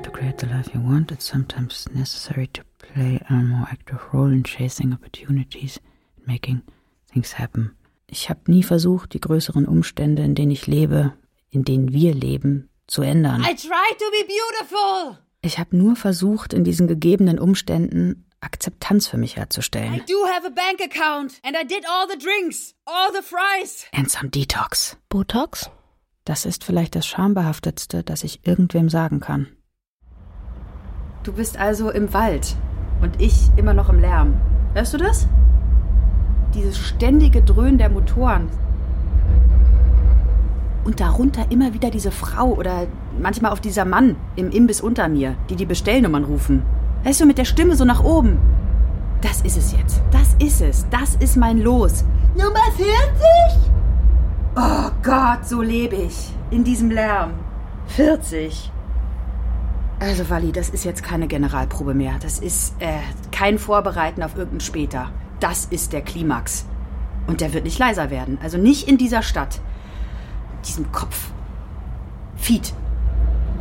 to create the life you want, it's sometimes necessary to play a more active role in chasing opportunities and making things happen. Ich habe nie versucht, die größeren Umstände, in denen ich lebe, in denen wir leben, zu ändern. I tried to be beautiful. Ich habe nur versucht, in diesen gegebenen Umständen Akzeptanz für mich herzustellen. I do have a bank account and I did all the drinks, all the fries. And some detox. Botox? Das ist vielleicht das Schambehaftetste, das ich irgendwem sagen kann. Du bist also im Wald und ich immer noch im Lärm. Hörst du das? Dieses ständige Dröhnen der Motoren. Und darunter immer wieder diese Frau oder manchmal auch dieser Mann im Imbiss unter mir, die Bestellnummern rufen. Weißt du, mit der Stimme so nach oben. Das ist es jetzt. Das ist es. Das ist mein Los. Nummer 40? Oh Gott, so lebe ich. In diesem Lärm. 40. Also, Wally, das ist jetzt keine Generalprobe mehr. Das ist kein Vorbereiten auf irgendein später. Das ist der Klimax. Und der wird nicht leiser werden. Also nicht in dieser Stadt. Diesem Kopf. Feed.